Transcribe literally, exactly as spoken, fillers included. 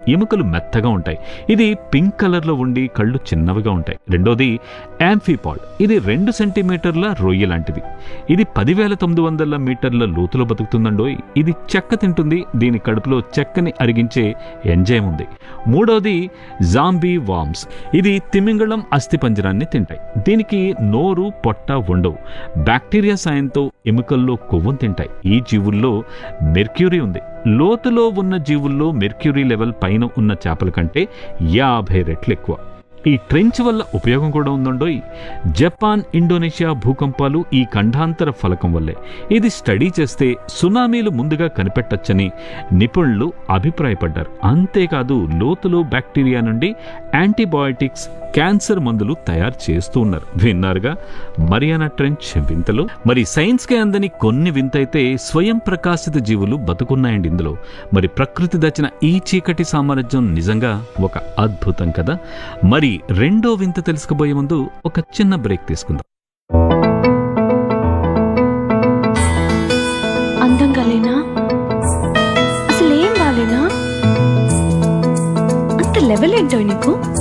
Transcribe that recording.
ఎముకలు మెత్తగా ఉంటాయి. ఇది పింక్ కలర్లో ఉండి కళ్ళు చిన్నవిగా ఉంటాయి. రెండోది యాంఫీపాడ్. ఇది రెండు సెంటీమీటర్ల రొయ్య లాంటిది. ఇది పదివేల తొమ్మిది వందల మీటర్ల లోతులో బతుకుతుందండోయ్. ఇది చెక్క తింటుంది. దీని కడుపులో చెక్కని అరిగించే ఎంజైమ్ ఉంది. మూడోది జాంబీ వామ్స్. ఇది తిమింగళం అస్థిపంజరాన్ని తింటాయి. దీనికి నోరు, పొట్ట ఉండవు. బ్యాక్టీరియా సాయంతో ఎముకల్లో కొవ్వును తింటాయి. ఈ జీవుల్లో మెర్క్యూరీ ఉంది. లోతులో ఉన్న జీవుల్లో మెర్క్యూరీ లెవెల్ పైన ఉన్న చేపల కంటే యాభై రెట్లు ఎక్కువ. ఈ ట్రెంచ్ వల్ల ఉపయోగం కూడా ఉందండోయ్. జపాన్, ఇండోనేషియా భూకంపాలు ఈ ఖండాంతర ఫలకం వల్లే. ఇది స్టడీ చేస్తే సునామీలు ముందుగా కనిపెట్టొచ్చని నిపుణులు అభిప్రాయపడ్డారు. అంతేకాదు లోతులో బ్యాక్టీరియా నుండి యాంటీబయాటిక్స్, క్యాన్సర్ మందులు తయారు చేస్తూ ఉన్నారు. విన్నారుగా మరియానా ట్రెంచ్ వింతలు. మరి సైన్స్కే అందని కొన్ని వింతైతే స్వయం ప్రకాశిత జీవులు బతుకున్నాయండి ఇందులో. మరి ప్రకృతి దచ్చిన ఈ చీకటి సామ్రాజ్యం నిజంగా ఒక అద్భుతం కదా. మరి రెండో వింత తెలుసుకోబోయే ముందు ఒక చిన్న బ్రేక్ తీసుకుందాం. అందంగా లేనా? అసలు ఏం బాలేనా? అంత లెవెల్ ఏంటో నీకు?